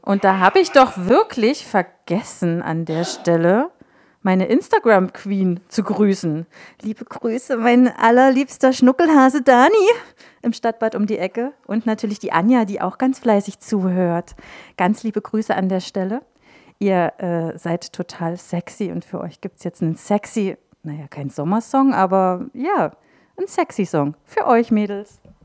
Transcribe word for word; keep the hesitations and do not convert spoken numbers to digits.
Und da habe ich doch wirklich vergessen an der Stelle, meine Instagram-Queen zu grüßen. Liebe Grüße, mein allerliebster Schnuckelhase Dani im Stadtbad um die Ecke. Und natürlich die Anja, die auch ganz fleißig zuhört. Ganz liebe Grüße an der Stelle. Ihr äh, seid total sexy und für euch gibt es jetzt einen sexy, naja, kein Sommersong, aber ja, ein sexy Song für euch Mädels.